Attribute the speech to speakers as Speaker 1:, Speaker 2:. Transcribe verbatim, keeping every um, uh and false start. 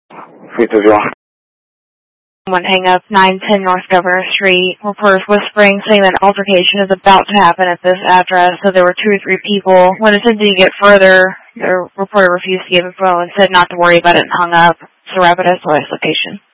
Speaker 1: three two zero.
Speaker 2: One hang up, nine ten North Governor Street. Reporters whispering, saying that an altercation is about to happen at this address, so there were two or three people. When attempting to get further, the reporter refused to give info and said not to worry about it and hung up. So rapid S O S location.